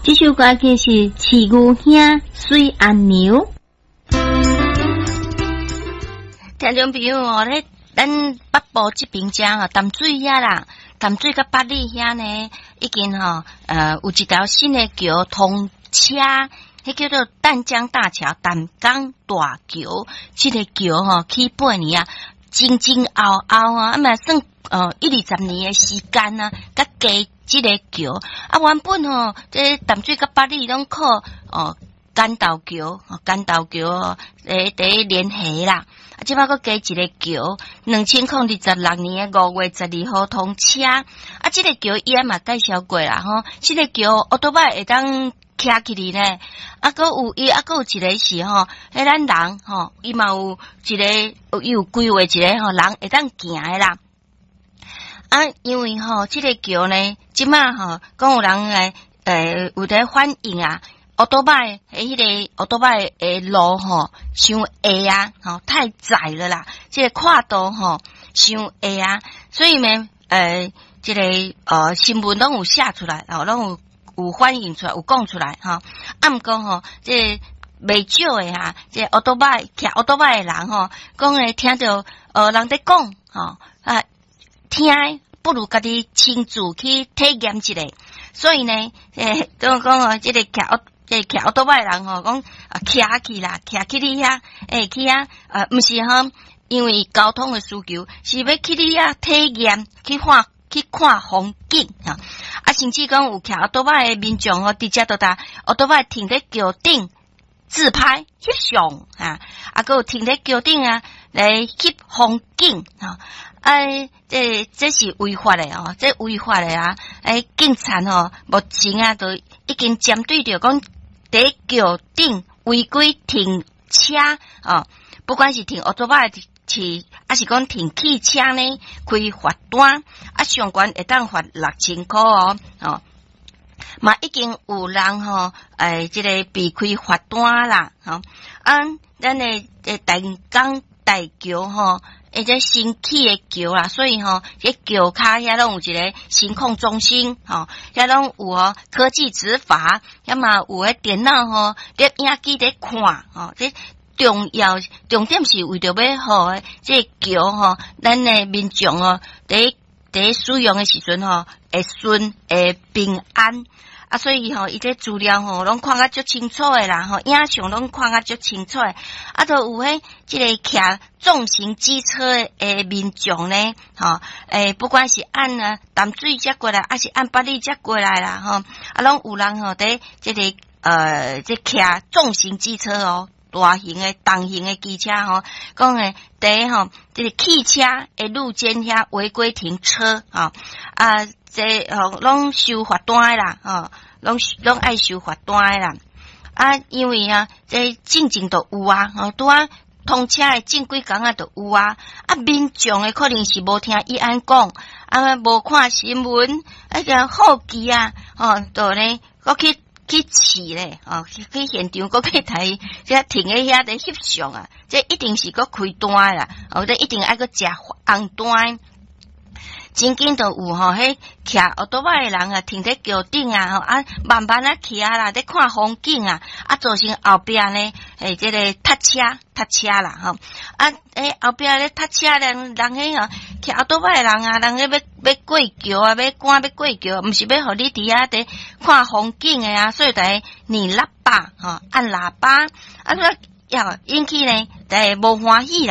这首歌就是《饲牛兄水按牛》。听众朋友咧，咱北部这边遮淡水遐啦，淡水甲八里遐呢，已经有一条新的桥通车，迄叫做淡江大桥、淡江大桥。这个桥起8年啊，前后啊，嘛算1-20年的时间啊，甲加这个桥啊，原本这淡水甲八里拢靠干道桥第联系啦。啊，即摆佫加一个桥，2026年的5月12号通车。啊，这个桥伊也嘛介绍过啦吼，这个桥奥多摆会当徛起哩呢。啊，佫有一个是迄咱人伊嘛有一个有规划一个人会当行的啦。啊，因为这个桥呢，即摆讲有人有在反映啊。奥多拜迄个奥多拜的路伤矮啊，太窄了啦。这个跨度伤矮啊，所以呢，这个新闻拢有写出来，拢有反映出来，有讲出来啊，毋过这未少的这奥多拜骑奥多拜的人讲诶，听到人在讲听不如家己亲自去体验一下。所以呢，讲这个骑奥多拜人讲骑去你遐，去啊，毋是因为交通的需求，是要去你遐体验，去看风景啊，甚至讲有骑奥多拜的民众直接到达奥多拜停在桥顶自拍翕相啊，还有停在桥顶来翕风景这是违法的这违法的啊！警察目前都已经针对着讲在桥顶违规停车不管是停奥多拜还是讲停汽车呢，开罚单上悬会当罚6000块嘛已经有人这个被开罚单啦咱的淡江大桥这新起的桥啦，所以这桥骹遐拢有一个行控中心遐拢有科技执法，遐嘛有迄电脑摄影机在看这重点是为着要好这桥咱的民众在使用的时阵会顺会平安啊，所以伊这资料拢看甲足清楚的啦影像拢看甲足清楚的啊，都有这个骑重型机车的民众呢不管是按淡水接过来还是按八里接过来啦啊，拢有人在这个这骑重型机车大型的重型的机车讲在这个汽车的路肩遐违规停车这拢收罚单的啦拢爱收罚单的啦因为这进前都有拄通车的正规工都有民众的可能是无听伊安讲无看新闻好奇就呢搁去试咧去现场搁去睇这停喺遐的翕相这一定是搁开单啦这一定爱搁食红单真紧都有迄骑奥多拜的人停在桥顶慢慢骑啦，在看风景造成后边呢这个塞车啦后边咧塞车人迄骑奥多拜的人人要过桥要赶要过桥，毋是要互你伫遐在看风景的所以就会按喇叭按喇叭引起呢就无欢喜啦。